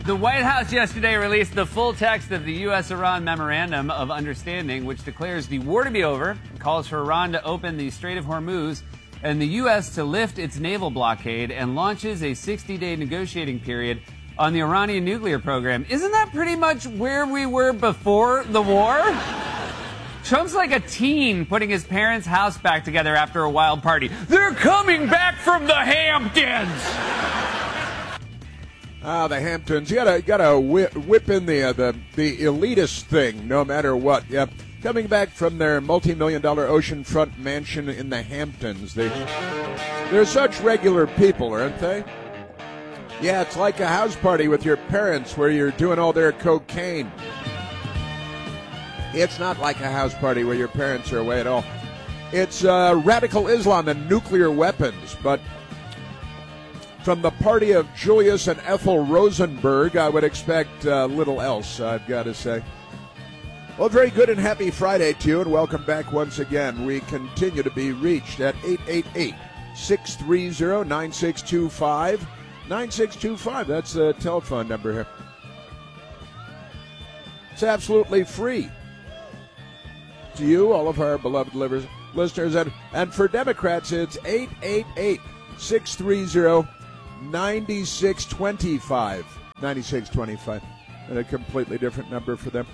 The White House yesterday released the full text of the U.S.-Iran Memorandum of Understanding, which declares the war to be over, calls for Iran to open the Strait of Hormuz, and the U.S. to lift its naval blockade, and launches a 60-day negotiating period on the Iranian nuclear program. Isn't that pretty much where we were before the war? Trump's like a teen putting his parents' house back together after a wild party. They're coming back from the Hamptons! The Hamptons. You gotta whip in the elitist thing, no matter what. Yep. Coming back from their multi-million-dollar oceanfront mansion in the Hamptons. They're such regular people, aren't they? Yeah, it's like a house party with your parents where you're doing all their cocaine. It's not like a house party where your parents are away at all. It's radical Islam and nuclear weapons, but from the party of Julius and Ethel Rosenberg, I would expect little else, I've got to say. Well, very good and happy Friday to you, and welcome back once again. We continue to be reached at 888-630-9625. 9625, that's the telephone number here. It's absolutely free to you, all of our beloved listeners, and for Democrats, it's 888-630-9625. 9625, and a completely different number for them.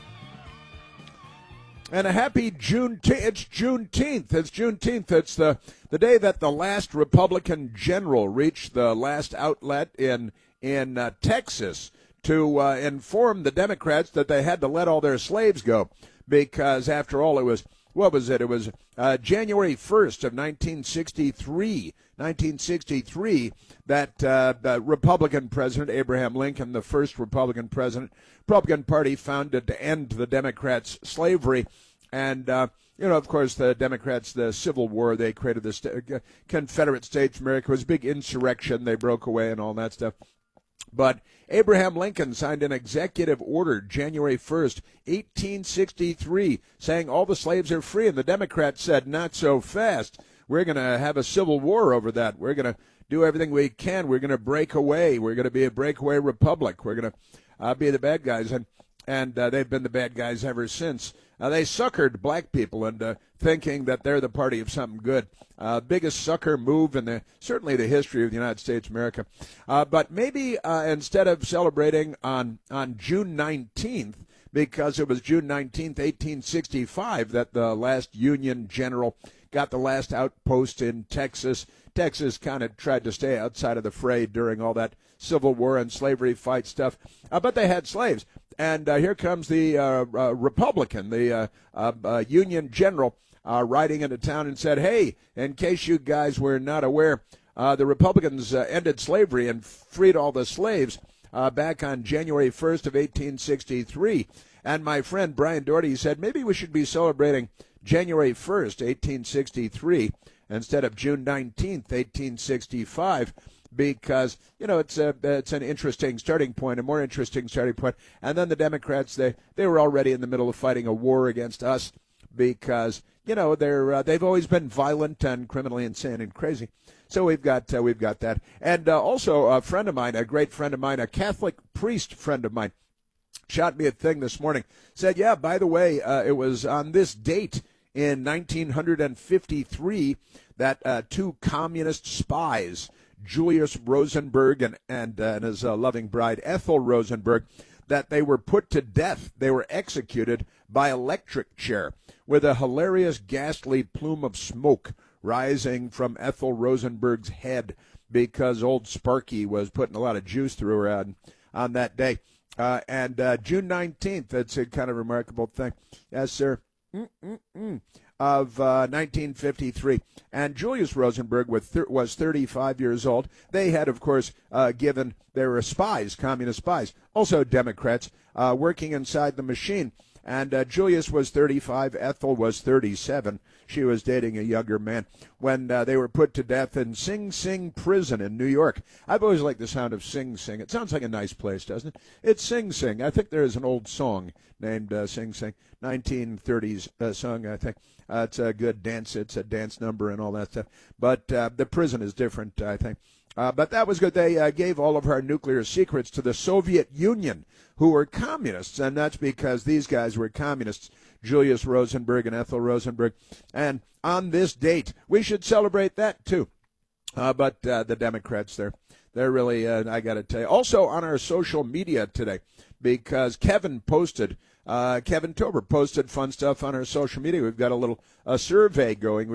And a happy Juneteenth. It's Juneteenth. It's the day that the last Republican general reached the last outlet in Texas to inform the Democrats that they had to let all their slaves go, because after all, it was, what was it? It was January 1st of 1963. 1963, that the Republican president, Abraham Lincoln, the first Republican president, Republican Party founded to end the Democrats' slavery. And, of course, the Democrats, the Civil War, they created this Confederate States of America. It was a big insurrection. They broke away and all that stuff. But Abraham Lincoln signed an executive order January 1st, 1863, saying all the slaves are free. And the Democrats said, not so fast. We're going to have a civil war over that. We're going to do everything we can. We're going to break away. We're going to be a breakaway republic. We're going to be the bad guys. And they've been the bad guys ever since. They suckered black people into thinking that they're the party of something good. Biggest sucker move in certainly the history of the United States of America. But maybe instead of celebrating on June 19th, because it was June 19th, 1865, that the last Union general got the last outpost in Texas. Texas kind of tried to stay outside of the fray during all that Civil War and slavery fight stuff. But they had slaves. And here comes the Republican, the Union general, riding into town and said, hey, in case you guys were not aware, the Republicans ended slavery and freed all the slaves back on January 1st of 1863. And my friend Brian Doherty said, maybe we should be celebrating January 1st, 1863, instead of June 19th, 1865, because, it's an interesting starting point, a more interesting starting point. And then the Democrats, they were already in the middle of fighting a war against us because, they've always been violent and criminally insane and crazy. So we've got that. And also a friend of mine, a great friend of mine, a Catholic priest friend of mine, shot me a thing this morning, said, yeah, by the way, it was on this date in 1953 that two communist spies, Julius Rosenberg and his loving bride Ethel Rosenberg, that they were put to death. They were executed by electric chair with a hilarious, ghastly plume of smoke rising from Ethel Rosenberg's head because old Sparky was putting a lot of juice through her on that day. And June 19th, that's a kind of remarkable thing. Yes, sir. Of 1953. And Julius Rosenberg was 35 years old. They had, of course, they were spies, communist spies, also Democrats, working inside the machine. And Julius was 35, Ethel was 37. She was dating a younger man when they were put to death in Sing Sing prison in New York. I've always liked the sound of Sing Sing. It sounds like a nice place, doesn't it? It's Sing Sing. I think there is an old song named Sing Sing, 1930s song, I think. It's a good dance. It's a dance number and all that stuff. But the prison is different, I think. But that was good. They gave all of our nuclear secrets to the Soviet Union, who were communists, and that's because these guys were communists, Julius Rosenberg and Ethel Rosenberg. And on this date, we should celebrate that too. But the Democrats, they're really, I got to tell you. Also on our social media today, because Kevin Tober posted fun stuff on our social media. We've got a survey going.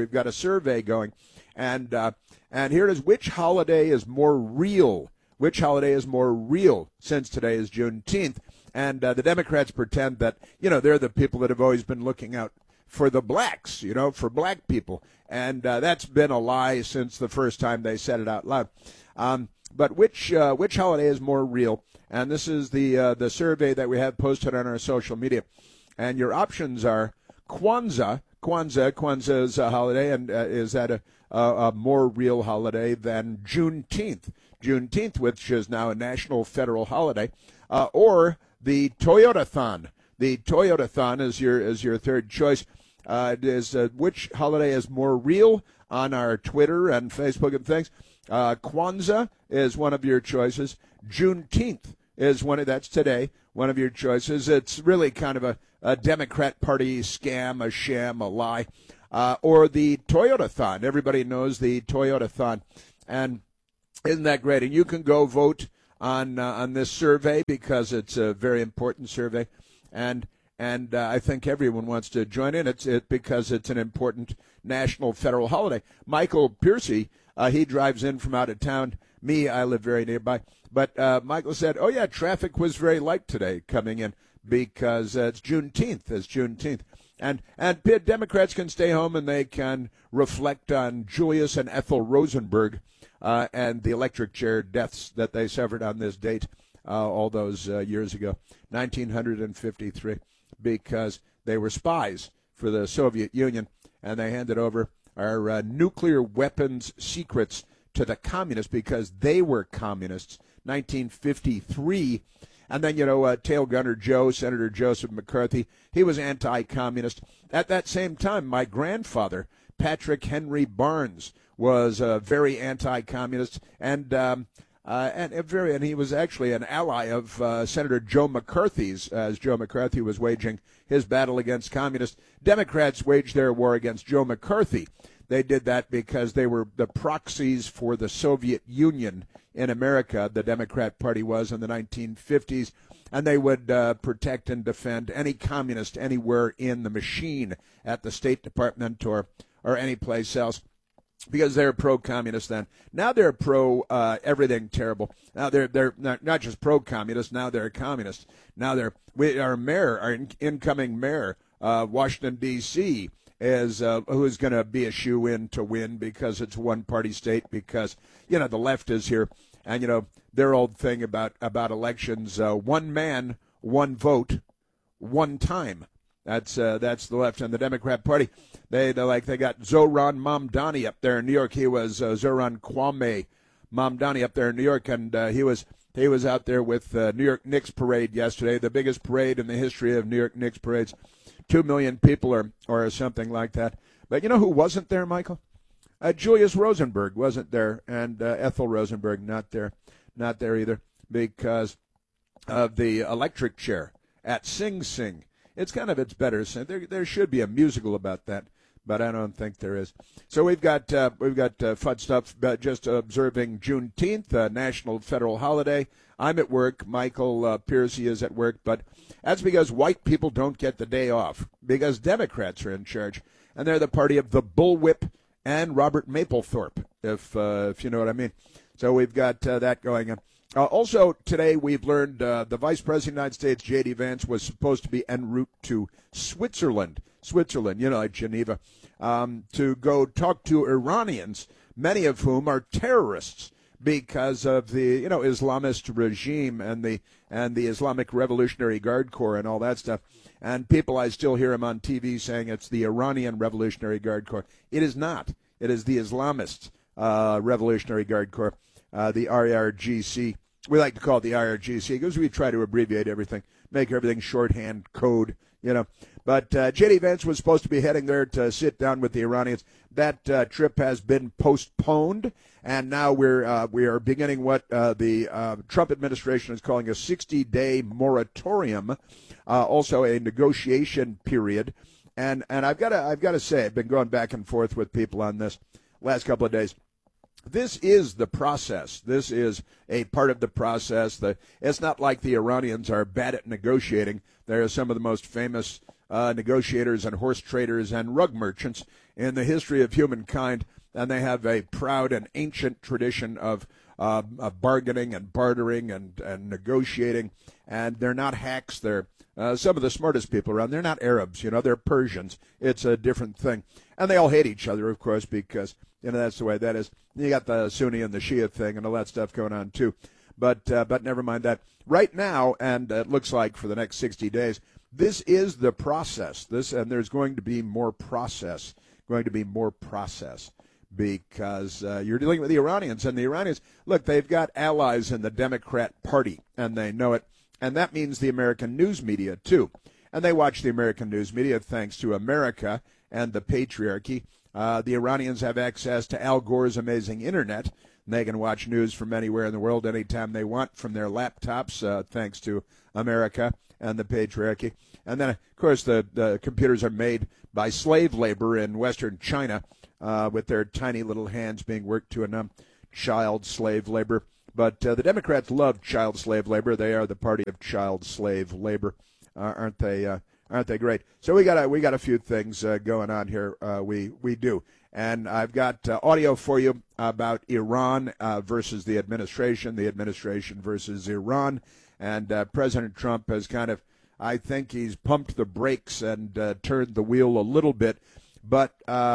And here it is. Which holiday is more real? Which holiday is more real since today is Juneteenth? And the Democrats pretend that, they're the people that have always been looking out for the blacks, for black people. And that's been a lie since the first time they said it out loud. But which holiday is more real? And this is the survey that we have posted on our social media. And your options are Kwanzaa. Kwanzaa is a holiday, and is that a more real holiday than Juneteenth? Juneteenth, which is now a national federal holiday, or the Toyotathon. The Toyotathon is your third choice. Which holiday is more real on our Twitter and Facebook and things? Kwanzaa is one of your choices. Juneteenth is that's today, one of your choices. It's really kind of a Democrat Party scam, a sham, a lie. Or the Toyotathon. Everybody knows the Toyotathon. And isn't that great? And you can go vote on this survey because it's a very important survey. And I think everyone wants to join in. Because it's an important national federal holiday. Michael Piercy, he drives in from out of town. Me, I live very nearby. But Michael said, oh, yeah, traffic was very light today coming in because it's Juneteenth. And Democrats can stay home and they can reflect on Julius and Ethel Rosenberg and the electric chair deaths that they suffered on this date all those years ago, 1953, because they were spies for the Soviet Union, and they handed over our nuclear weapons secrets to the communists because they were communists, 1953. And then, Tail Gunner Joe, Senator Joseph McCarthy, he was anti-communist. At that same time, my grandfather, Patrick Henry Barnes, was very anti-communist, and he was actually an ally of Senator Joe McCarthy's, as Joe McCarthy was waging his battle against communists. Democrats waged their war against Joe McCarthy. They did that because they were the proxies for the Soviet Union in America, the Democrat Party was in the 1950s, and they would protect and defend any communist anywhere in the machine at the State Department or any place else, because they're pro-communist then. Now they're pro everything terrible. Now they're not just pro-communist. Now they're communist. Now our incoming mayor, Washington D.C. is who is going to be a shoe-in to win because it's a one-party state. Because the left is here, and their old thing about elections: one man, one vote, one time. That's the left and the Democrat Party. They got Zohran Mamdani up there in New York. He was Zohran Kwame Mamdani up there in New York, and he was out there with New York Knicks parade yesterday, the biggest parade in the history of New York Knicks parades. 2 million people or something like that. But you know who wasn't there, Michael? Julius Rosenberg wasn't there, and Ethel Rosenberg not there either because of the electric chair at Sing Sing. It's better. There should be a musical about that, but I don't think there is. So we've got fun stuff about just observing Juneteenth, national federal holiday. I'm at work. Michael Piercy is at work, but that's because white people don't get the day off because Democrats are in charge, and they're the party of the bullwhip and Robert Mapplethorpe, if you know what I mean. So we've got that going on. Also, today we've learned the Vice President of the United States, J.D. Vance, was supposed to be en route to Switzerland, like Geneva, to go talk to Iranians, many of whom are terrorists because of the Islamist regime and the Islamic Revolutionary Guard Corps and all that stuff. And I still hear him on TV saying it's the Iranian Revolutionary Guard Corps. It is not. It is the Islamist Revolutionary Guard Corps. The IRGC. We like to call it the IRGC because we try to abbreviate everything, make everything shorthand code, you know. But J.D. Vance was supposed to be heading there to sit down with the Iranians. That trip has been postponed, and now we are beginning what the Trump administration is calling a 60-day moratorium, also a negotiation period. And I've got to say, I've been going back and forth with people on this last couple of days. This is the process. This is a part of the process. It's not like the Iranians are bad at negotiating. They are some of the most famous negotiators and horse traders and rug merchants in the history of humankind, and they have a proud and ancient tradition of bargaining and bartering and negotiating, and they're not hacks. They're some of the smartest people around. They're not Arabs, they're Persians. It's a different thing. And they all hate each other, of course, because, that's the way that is. You got the Sunni and the Shia thing and all that stuff going on, too. But never mind that. Right now, and it looks like for the next 60 days, this is the process. And there's going to be more process. Because you're dealing with the Iranians. And the Iranians, look, they've got allies in the Democrat Party, and they know it. And that means the American news media, too. And they watch the American news media thanks to America and the patriarchy. The Iranians have access to Al Gore's amazing Internet. And they can watch news from anywhere in the world anytime they want from their laptops, thanks to America and the patriarchy. And then, of course, the computers are made by slave labor in Western China, with their tiny little hands being worked to a numb child slave labor. But the Democrats love child slave labor. They are the party of child slave labor, aren't they? Aren't they great? So we got a few things going on here. We do, and I've got audio for you about Iran versus the administration versus Iran, and President Trump has kind of, I think he's pumped the brakes and turned the wheel a little bit. But,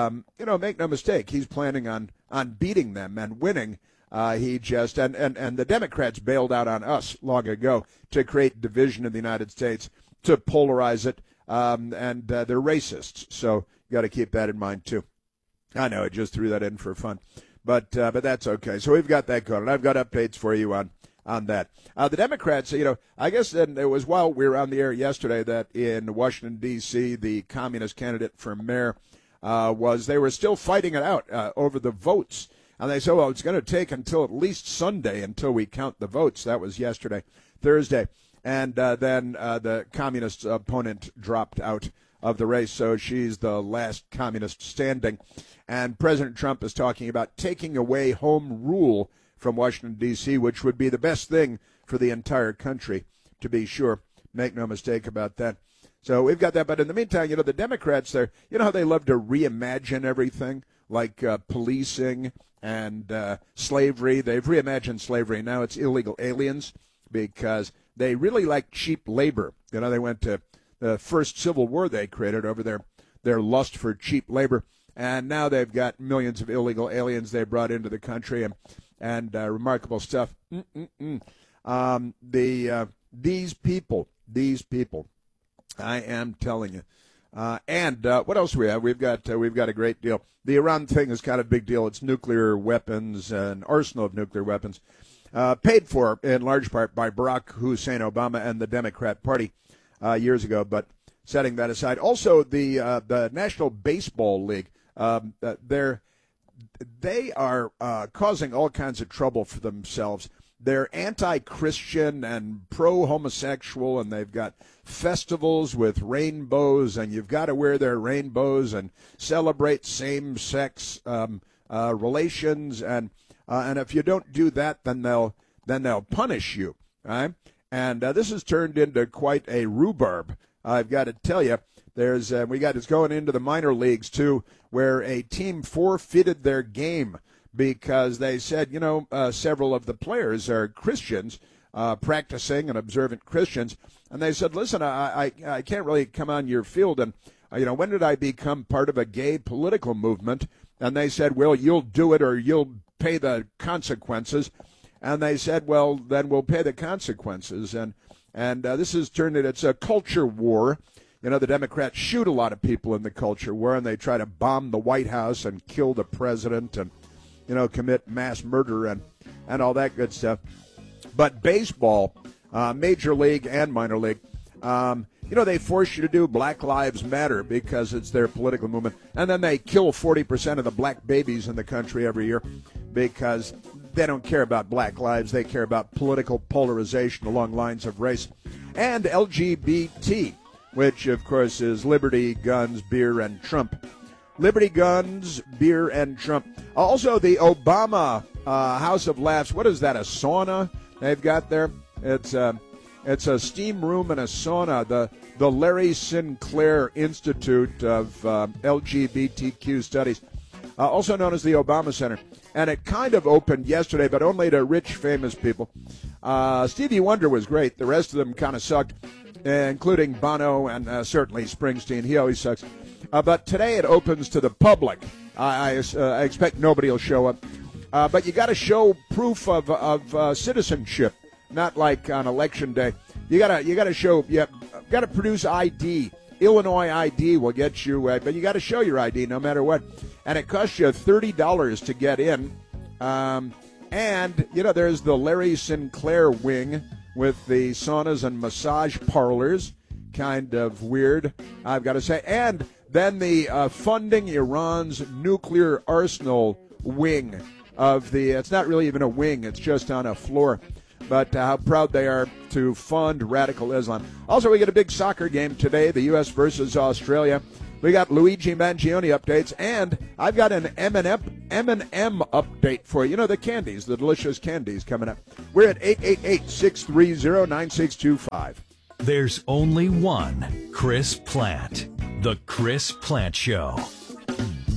make no mistake, he's planning on beating them and winning. He just, and the Democrats bailed out on us long ago to create division in the United States, to polarize it, and they're racists. So you got to keep that in mind, too. I know, I just threw that in for fun. But that's okay. So we've got that going, and I've got updates for you on that. The Democrats, I guess then it was while we were on the air yesterday that in Washington, D.C., the communist candidate for mayor they were still fighting it out over the votes. And they said, well, it's going to take until at least Sunday until we count the votes. That was yesterday, Thursday. And then the communist opponent dropped out of the race, so she's the last communist standing. And President Trump is talking about taking away home rule from Washington, D.C., which would be the best thing for the entire country, to be sure. Make no mistake about that. So we've got that. But in the meantime, the Democrats, how they love to reimagine everything, like policing and slavery. They've reimagined slavery. Now it's illegal aliens because they really like cheap labor. They went to the first Civil War they created over their lust for cheap labor. And now they've got millions of illegal aliens they brought into the country and remarkable stuff. These people, I am telling you. And what else do we have? We've got a great deal. The Iran thing is kind of a big deal. It's nuclear weapons, an arsenal of nuclear weapons, paid for in large part by Barack Hussein Obama and the Democrat Party years ago. But setting that aside, also the National Baseball League, they are causing all kinds of trouble for themselves. They're anti-Christian and pro-homosexual, and they've got festivals with rainbows, and you've got to wear their rainbows and celebrate same-sex relations, and if you don't do that, then they'll punish you, right? And this has turned into quite a rhubarb. I've got to tell you, it's going into the minor leagues too, where a team forfeited their game because they said, several of the players are Christians, practicing and observant Christians, and they said, listen, I can't really come on your field, and when did I become part of a gay political movement? And they said, well, you'll do it or you'll pay the consequences. And they said, well, then we'll pay the consequences. And this has turned it's a culture war. The Democrats shoot a lot of people in the culture war, and they try to bomb the White House and kill the president and commit mass murder and all that good stuff. But baseball, major league and minor league, they force you to do Black Lives Matter because it's their political movement, and then they kill 40% of the black babies in the country every year because they don't care about black lives. They care about political polarization along lines of race. And LGBT, which, of course, is liberty, guns, beer, and Trump. Liberty, guns, beer, and Trump. Also, the Obama House of Laughs. What is that, a sauna they've got there? It's a steam room and a sauna. The Larry Sinclair Institute of LGBTQ Studies, also known as the Obama Center. And it kind of opened yesterday, but only to rich, famous people. Stevie Wonder was great. The rest of them kind of sucked, including Bono and certainly Springsteen. He always sucks. But today it opens to the public. I expect nobody will show up. But you got to show proof of citizenship, not like on Election Day. You gotta show. You got to produce ID. Illinois ID will get you, but you got to show your ID no matter what. And it costs you $30 to get in. And, there's the Larry Sinclair wing with the saunas and massage parlors. Kind of weird, I've got to say. And then the funding Iran's nuclear arsenal wing of it's not really even a wing, it's just on a floor. But how proud they are to fund radical Islam. Also, we get a big soccer game today, the U.S. versus Australia. We got Luigi Mangione updates, and I've got an M&M update for you. The candies, the delicious candies coming up. We're at 888-630-9625. There's only one Chris Plante. The Chris Plante Show.